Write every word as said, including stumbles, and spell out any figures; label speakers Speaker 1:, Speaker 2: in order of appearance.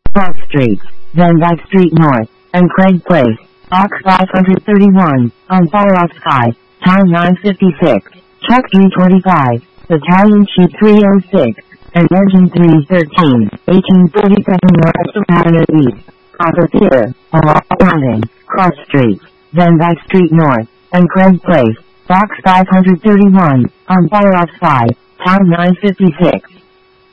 Speaker 1: Cross Street, Van Dyke Street North, and Craig Place, Box five thirty-one, on Sky, Time nine fifty-six, Truck three twenty-five, Battalion Chief three oh six, and Engine three thirteen, eighteen forty-seven North Avenue East, Copper Theater, Aladdin, Cross Street, Van Dyke Street North, and Craig Place, Box five thirty-one, on Sky, Time nine fifty-six.